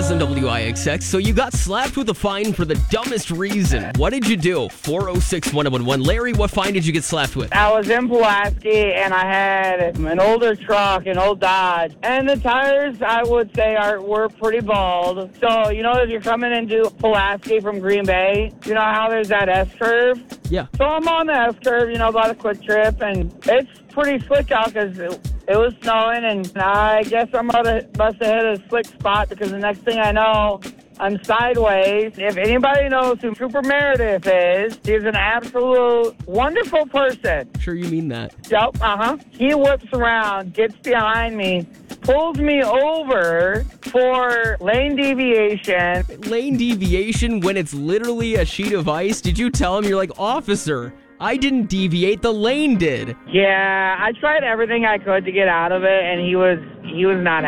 Miles and WIXX. So you got slapped with a fine for the dumbest reason. What did you do? 406-1011. Larry, what fine did you get slapped with? I was in Pulaski, and I had an older truck, an old Dodge, and the tires, I would say, were pretty bald. So, if you're coming into Pulaski from Green Bay, you know how there's that S-curve? Yeah. So I'm on the S-curve, by the Quick Trip, and it's pretty slick out because it was snowing, and I guess I must have hit a slick spot because the next thing I know, I'm sideways. If anybody knows who Trooper Meredith is, he's an absolute wonderful person. Sure you mean that. Yep, He whips around, gets behind me, pulls me over for lane deviation. Lane deviation when it's literally a sheet of ice? Did you tell him, you're like, officer, I didn't deviate, the lane did? Yeah, I tried everything I could to get out of it, and he was not